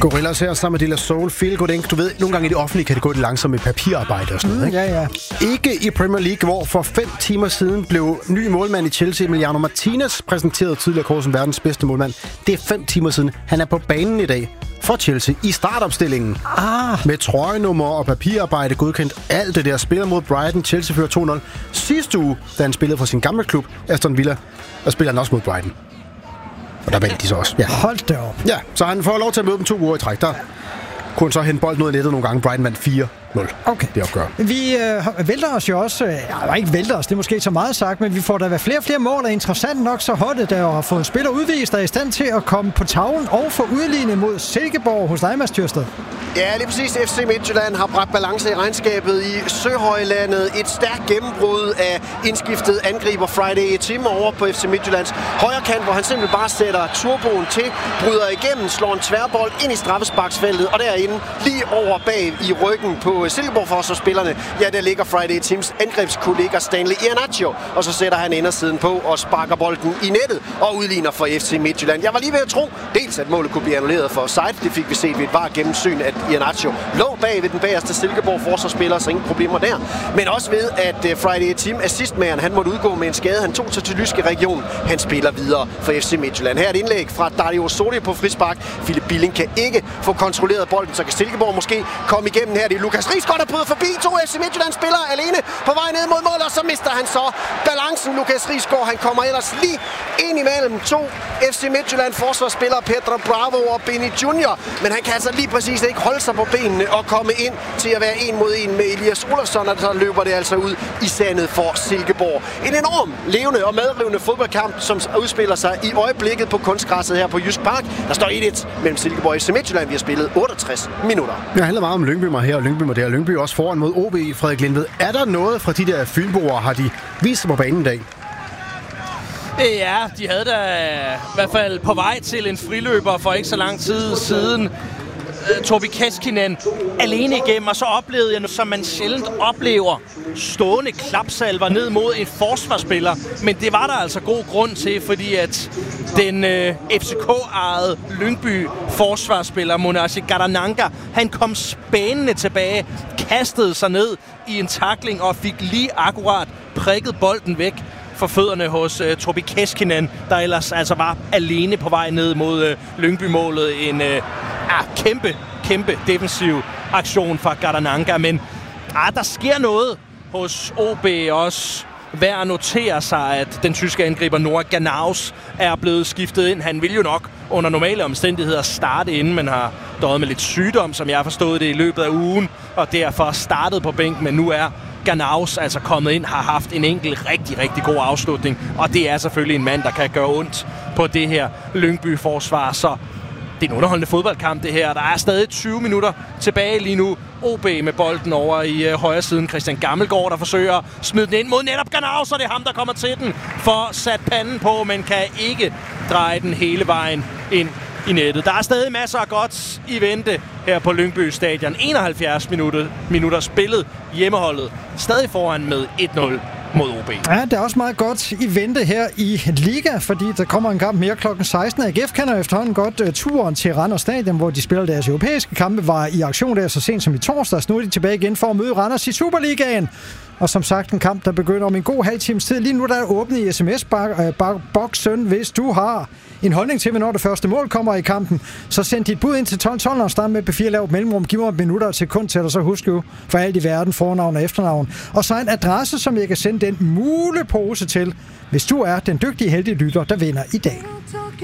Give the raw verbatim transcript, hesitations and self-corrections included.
Gorillaz her sammen med De La Soul. Feel good, ikke? Du ved, nogle gange i det offentlige kan det gå lidt langsomt med papirarbejde og sådan noget, ikke? Ja, ja. Ikke i Premier League, hvor for fem timer siden blev ny målmand i Chelsea, Emiliano Martinez, præsenteret tidligere kort som verdens bedste målmand. Det er fem timer siden. Han er på banen i dag for Chelsea i startopstillingen. Ah. Med trøjenummer og papirarbejde godkendt. Alt det der spiller mod Brighton. Chelsea fører to nul. Sidste uge, da han spillede for sin gamle klub, Aston Villa, der spiller han også mod Brighton. Og der vandt de så også. Ja. Hold da op. Ja, så han får lov til at møde dem to uger i træk. Der kunne han så hente bolden ud i nettet nogle gange. Brighton vandt fire nul. Okay. Det opgør. Vi øh, vælter os jo også... Øh, ja, ikke vælter os, det er måske så meget sagt, men vi får da været flere og flere mål, og interessant nok så holdet, der har fået spillere udvist, der er i stand til at komme på tavlen og få udlignet mod Silkeborg hos dig, Mads Thyrsted. Ja, lige præcis. F C Midtjylland har bragt balance i regnskabet i Søhøjlandet. Et stærkt gennembrud af indskiftet angriber Friday Tim over på F C Midtjyllands højre kant, hvor han simpelthen bare sætter turboen til, bryder igennem, slår en tværbold ind i straffesparksfeltet, og derinde lige over bag i ryggen på Silkeborg-forsvarsspillerne, ja, der ligger Friday Tims angrebskollega Stanley Iheanacho, og så sætter han indersiden på og sparker bolden i nettet og udligner for F C Midtjylland. Jeg var lige ved at tro, dels at målet kunne blive annulleret for offside, det fik vi set ved et var gennemsyn, at Iheanacho lå bag ved den bagerste Silkeborg-forsvarsspiller, så ingen problemer der. Men også ved, at Friday Tim, assistmageren, han måtte udgå med en skade. Han tog sig til Jyske Region. Han spiller videre for F C Midtjylland. Her er et indlæg fra Dario Sodi på frispark. Philip Billing kan ikke få kontrolleret bolden, så kan Silkeborg måske komme igennem her. Det er Lukas Riisgaard, der bryder forbi. To F C Midtjylland-spillere alene på vej ned mod mål, og så mister han så balancen. Lukas Riisgaard, han kommer ellers lige ind imellem to F C Midtjylland-forsvarsspillere, Pedro Bravo og Benny Junior Men han kan altså lige præcis ikke holde sig på benene og komme ind til at være en mod en med Elias Olofsson, og så løber det altså ud i sandet for Silkeborg. En enorm levende og medrivende fodboldkamp, som udspiller sig i øjeblikket på kunstgræsset her på Jysk Park. Der står et et mellem Silkeborg og F C Midtjylland. Vi har spillet otteogtres minutter. Det handler meget om Lyngby mig her og Lyngby mig der. Lyngby også foran mod O B, Frederik Lindved. Er der noget fra de der fynboer, har de vist sig på banen i dag? Ja, de havde da i hvert fald på vej til en friløber for ikke så lang tid siden. Tobi Keskinen alene igennem, og så oplevede jeg, som man sjældent oplever, stående klapsalver ned mod en forsvarsspiller. Men det var der altså god grund til, fordi at den øh, F C K-ejede Lyngby forsvarsspiller, Monasi Garananga, han kom spænende tilbage, kastede sig ned i en tackling og fik lige akkurat prikket bolden væk for fødderne hos uh, Tobi Keskinen, der ellers altså var alene på vej ned mod uh, Lyngby-målet. En uh, ah, kæmpe, kæmpe defensiv aktion fra Garananga, men ah, der sker noget hos O B også. Værd at notere sig, at den tyske angriber Noah Ganaus er blevet skiftet ind. Han vil jo nok under normale omstændigheder starte inden, men har døjet med lidt sygdom, som jeg har forstået det i løbet af ugen, og derfor startet på bænken, men nu er Ganaus altså kommet ind, har haft en enkelt rigtig, rigtig god afslutning, og det er selvfølgelig en mand, der kan gøre ondt på det her Lyngby-forsvar, så det er en underholdende fodboldkamp, det her. Der er stadig tyve minutter tilbage lige nu. O B med bolden over i øh, højre siden. Christian Gammelgaard, der forsøger at smide den ind mod netop Ganaus, og det er ham, der kommer til den for sat panden på, men kan ikke dreje den hele vejen ind i nettet. Der er stadig masser af godt i vente her på Lyngby Stadion. enoghalvfjerds minutter, minutter spillet, hjemmeholdet stadig foran med et nul mod O B. Ja, det er også meget godt i vente her i Liga, fordi der kommer en kamp mere klokken seksten. A G F kender efterhånden godt uh, turen til Randers Stadion, hvor de spiller deres europæiske kampe, var i aktion der så sent som i torsdags. Nu er de tilbage igen for at møde Randers i Superligaen. Og som sagt, en kamp, der begynder om en god halv times tid. Lige nu der er åbnet i sms-boksen. Hvis du har en holdning til, hvornår det første mål kommer i kampen, så send dit bud ind til tolv tolv og start med B fire lavt mellemrum. Giv mig minutter og sekund til, og så husk jo for alt i verden fornavn og efternavn. Og så en adresse, som jeg kan sende den mulepose til, hvis du er den dygtige heldige lytter, der vinder i dag.